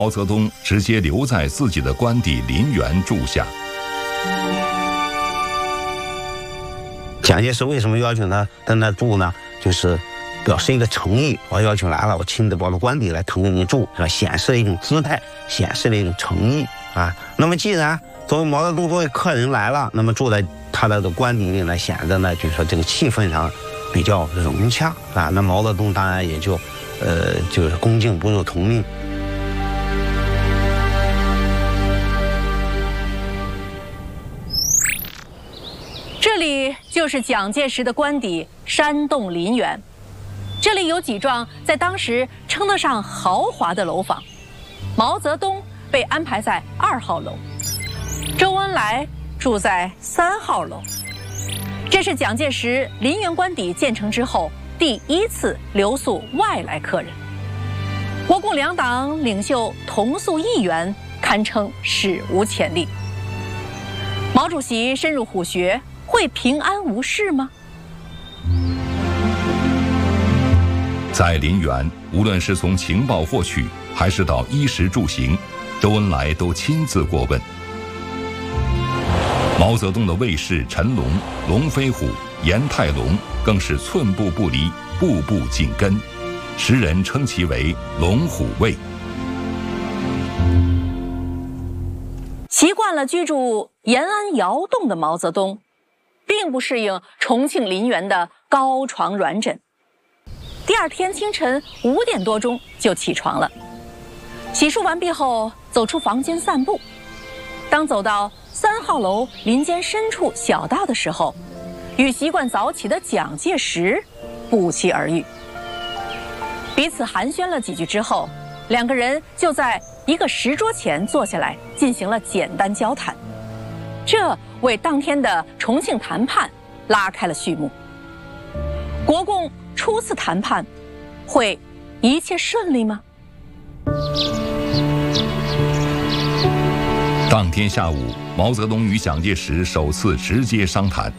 毛泽东直接留在自己的官邸林园住下。 蒋介石为什么要求他在那住呢？就是表示一个诚意，我要求来了，我亲自跑到官邸来同你住，是吧？显示了一种姿态，显示了一种诚意啊。那么既然作为毛泽东作为客人来了，那么住在他的官邸里呢，显得呢就是说这个气氛上比较融洽啊。那毛泽东当然也就就是恭敬不如从命。 这里就是蒋介石的官邸山洞林园，这里有几幢在当时称得上豪华的楼房。毛泽东被安排在2号楼，周恩来住在3号楼。这是蒋介石林园官邸建成之后第1次留宿外来客人。国共两党领袖同宿一园，堪称史无前例。毛主席深入虎穴，会平安无事吗？ 在林园，无论是从情报获取，还是到衣食住行，周恩来都亲自过问。毛泽东的卫士陈龙、龙飞虎、严太龙更是寸步不离，步步紧跟，时人称其为龙虎卫。 习惯了居住延安窑洞的毛泽东，并不适应重庆林园的高床软枕。第2天清晨5点多钟就起床了，洗漱完毕后走出房间散步。当走到3号楼林间深处小道的时候，与习惯早起的蒋介石不期而遇。彼此寒暄了几句之后，两个人就在一个石桌前坐下来进行了简单交谈，这为当天的重庆谈判拉开了序幕。国共初次谈判会一切顺利吗？ 当天下午，毛泽东与蒋介石首次直接商谈。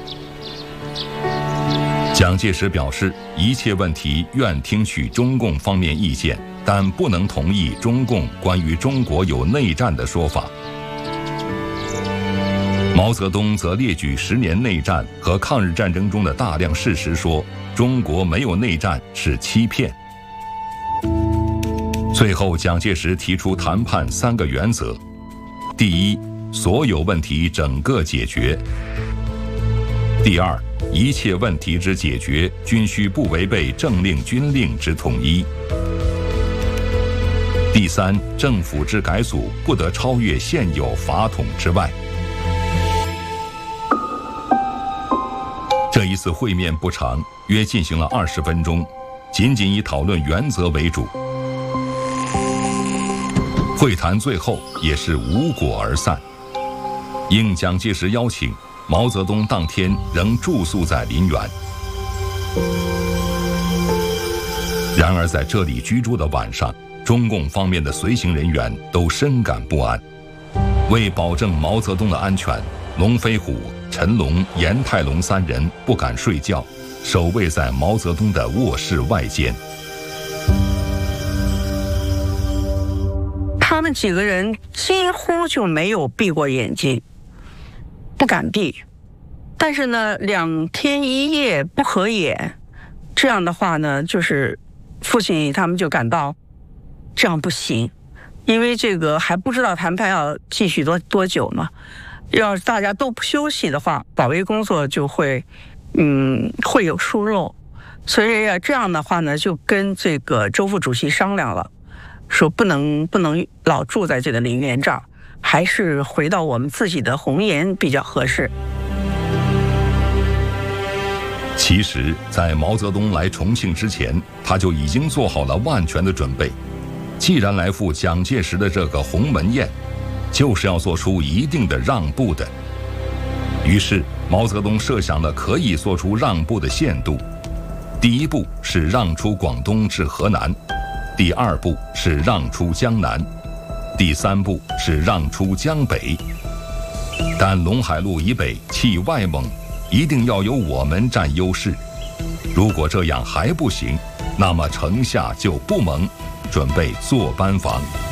蒋介石表示，一切问题愿听取中共方面意见，但不能同意中共关于中国有内战的说法。毛泽东则列举10年内战和抗日战争中的大量事实，说中国没有内战是欺骗。最后，蒋介石提出谈判3个原则：第一，所有问题整个解决；第二，一切问题之解决均需不违背政令军令之统一；第三，政府之改组不得超越现有法统之外。这一次会面不长，约进行了20分钟，仅仅以讨论原则为主。会谈最后也是无果而散。应蒋介石邀请，毛泽东当天仍住宿在林园。然而在这里居住的晚上，中共方面的随行人员都深感不安。为保证毛泽东的安全，龙飞虎、陈龙、严太龙3人不敢睡觉，守卫在毛泽东的卧室外间。 他们几个人几乎就没有闭过眼睛，不敢闭。但是呢，2天1夜不合眼，这样的话呢，就是父亲他们就感到这样不行，因为这个还不知道谈判要继续多久嘛。要是大家都不休息的话，保卫工作就会会有疏漏。所以这样的话呢，就跟这个周副主席商量了，说不能老住在这个林园这儿，还是回到我们自己的红岩比较合适。 其实在毛泽东来重庆之前，他就已经做好了万全的准备。既然来赴蒋介石的这个鸿门宴，就是要做出一定的让步的。于是毛泽东设想了可以做出让步的限度。第1步是让出广东至河南，第2步是让出江南，第3步是让出江北。但陇海路以北弃外蒙，一定要由我们占优势。如果这样还不行，那么城下就不蒙，准备坐班房。